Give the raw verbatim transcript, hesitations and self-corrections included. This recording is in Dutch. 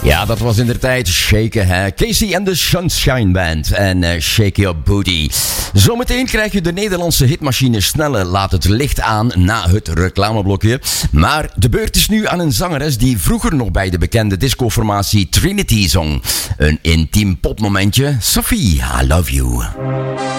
Ja, dat was in de tijd shaken, hè. Casey and the Sunshine Band en uh, Shake Your Booty. Zometeen krijg je de Nederlandse hitmachine Snelle laat het licht aan na het reclameblokje. Maar de beurt is nu aan een zangeres die vroeger nog bij de bekende discoformatie Trinity zong. Een intiem popmomentje. Sophie, I Love You.